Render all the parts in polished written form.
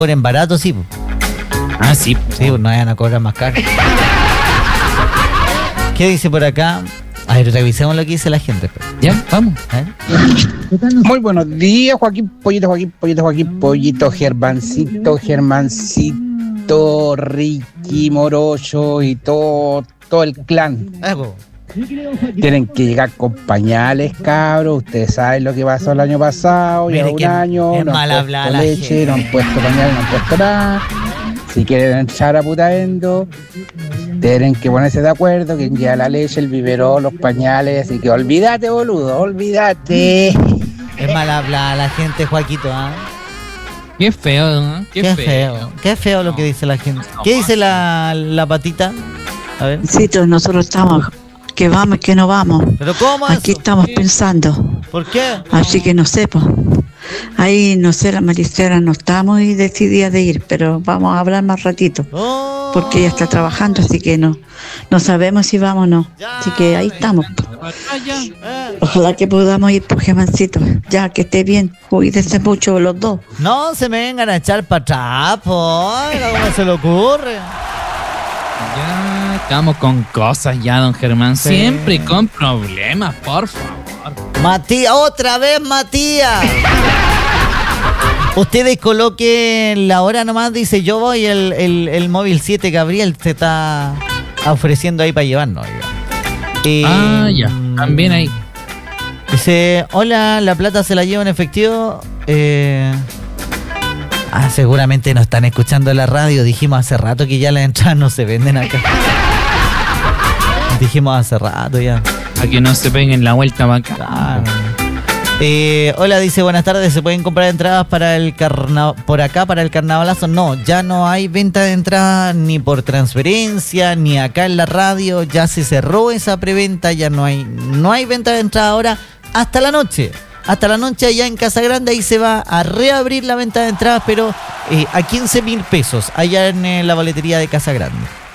cobren barato, sí. Ah, sí. Sí, pues no vayan a cobrar más caro. ¿Qué dice por acá? A ver, revisemos lo que dice la gente. Ya, vamos. Muy buenos días, Joaquín Pollito, Germancito, Ricky, Morocho y todo el clan. Tienen que llegar con pañales, cabros. Ustedes saben lo que pasó el año pasado. Mire, ya un año, es no mal han hablar puesto la leche, gente. no han puesto pañales, no han puesto nada. Si quieren entrar a Putaendo, tienen que ponerse de acuerdo, quien lleva la leche, el biberón, los pañales. Así que olvídate, boludo, olvídate. Es mal hablar la gente, Joaquito, ¿ah? Qué feo, ¿no? Qué feo lo que dice la gente. ¿Qué dice la patita? A ver. Sí, nosotros estamos, que vamos y que no vamos. ¿Pero cómo Aquí eso? estamos pensando. ¿Por qué? Así que no sé, pues. Ahí, no sé, la Maricela no está muy decidida de ir, pero vamos a hablar más ratito. Oh. Porque ella está trabajando, así que no sabemos si vamos o no. Así que ahí estamos. Ojalá que podamos ir por Germancito. Ya, que esté bien. Cuídense mucho los dos. No se me vengan a echar para atrás, oiga, ¿cómo se le ocurre? Ya estamos con cosas ya, don Germán. Sí. Siempre con problemas, por favor. Matías, otra vez Matías. Ustedes coloquen la hora nomás, dice yo voy, el móvil 7 Gabriel se está ofreciendo ahí para llevarnos. Ya, también ahí. Dice, hola, la plata se la llevo en efectivo. Seguramente no están escuchando la radio. Dijimos hace rato que ya las entradas no se venden acá. Dijimos hace rato ya. Para que no se peguen la vuelta para acá. Claro. Hola, dice, buenas tardes, ¿se pueden comprar entradas para el por acá para el carnavalazo? No, ya no hay venta de entradas ni por transferencia, ni acá en la radio, ya se cerró esa preventa, ya no hay venta de entradas ahora hasta la noche. Hasta la noche allá en Casa Grande, ahí se va a reabrir la venta de entradas, pero a 15.000 pesos allá en la boletería de Casa Grande.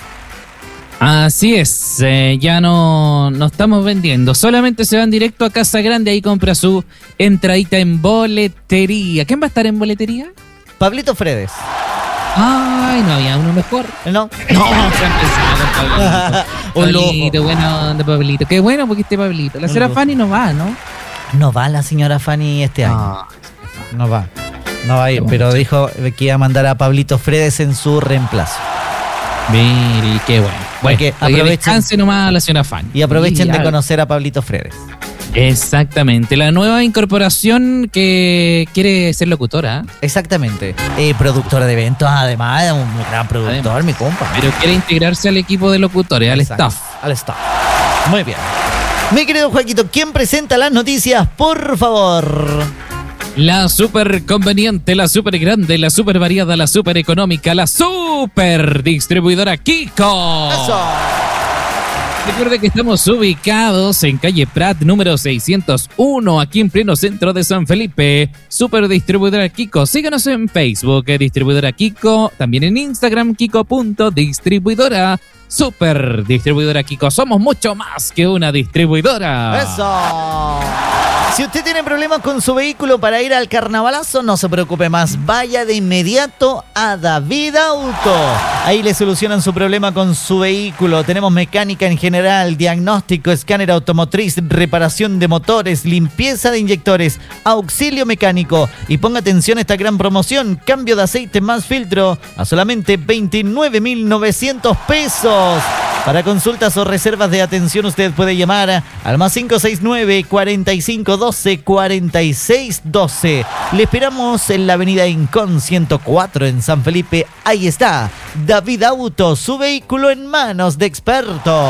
Así es, ya no estamos vendiendo, solamente se van directo a Casa Grande, ahí compra su entradita en boletería. ¿Quién va a estar en boletería? Pablito Fredes. Ay, no había uno mejor. ¿No? Se ha empezado con Pablito, bueno, de Pablito. Qué bueno porque este Pablito. La señora Fanny no va, ¿no? No va la señora Fanny este año. No va a ir, pero dijo que iba a mandar a Pablito Fredes en su reemplazo. Mire, qué bueno. Porque aprovechen nomás a la señora Fanny. Y aprovechen de conocer a Pablito Fredes. Exactamente, la nueva incorporación que quiere ser locutora. Exactamente. Productora de eventos, además, un gran productor, además, mi compa. Pero quiere integrarse al equipo de locutores, al staff. Al staff. Muy bien. Mi querido Joaquito, ¿quién presenta las noticias, por favor? La super conveniente, la super grande, la super variada, la super económica, la super distribuidora Kiko. ¡Eso! Recuerde que estamos ubicados en calle Prat, número 601, aquí en pleno centro de San Felipe. Super distribuidora Kiko. Síganos en Facebook, distribuidora Kiko. También en Instagram, kiko.distribuidora. Super distribuidora Kiko. Somos mucho más que una distribuidora. ¡Eso! Si usted tiene problemas con su vehículo para ir al carnavalazo, no se preocupe más. Vaya de inmediato a David Auto. Ahí le solucionan su problema con su vehículo. Tenemos mecánica en general, diagnóstico, escáner automotriz, reparación de motores, limpieza de inyectores, auxilio mecánico. Y ponga atención a esta gran promoción. Cambio de aceite más filtro a solamente 29.900 pesos. Para consultas o reservas de atención, usted puede llamar al más 569-4512-4612. Le esperamos en la avenida Incon 104 en San Felipe. Ahí está, David Auto, su vehículo en manos de expertos.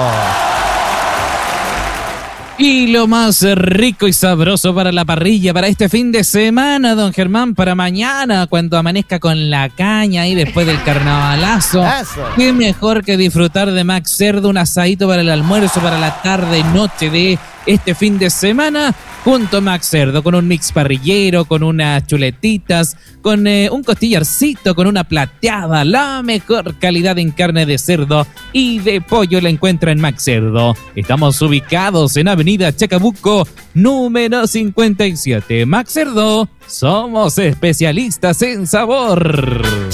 Y lo más rico y sabroso para la parrilla para este fin de semana, don Germán, para mañana, cuando amanezca con la caña y después del carnavalazo. Eso. Qué mejor que disfrutar de Max Cerdo, un asadito para el almuerzo, para la tarde, noche de este fin de semana junto a Max Cerdo, con un mix parrillero, con unas chuletitas, con un costillarcito, con una plateada. La mejor calidad en carne de cerdo y de pollo la encuentra en Max Cerdo. Estamos ubicados en Avenida Chacabuco, número 57. Max Cerdo, somos especialistas en sabor.